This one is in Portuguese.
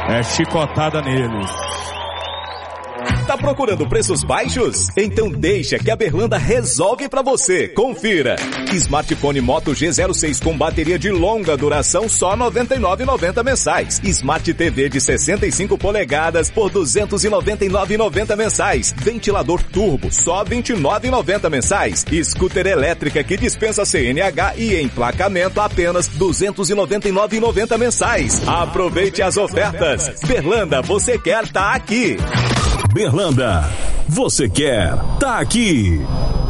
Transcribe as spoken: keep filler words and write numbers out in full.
É chicotada neles. Tá procurando preços baixos? Então deixa que a Berlanda resolve pra você. Confira. Smartphone Moto G zero seis com bateria de longa duração só noventa e nove reais e noventa centavos mensais. Smart T V de sessenta e cinco polegadas por duzentos e noventa e nove reais e noventa centavos mensais. Ventilador turbo só vinte e nove reais e noventa centavos mensais. Scooter elétrica que dispensa C N H e emplacamento apenas duzentos e noventa e nove reais e noventa centavos mensais. Aproveite as ofertas. Berlanda, você quer tá aqui. Berlanda, você quer tá aqui.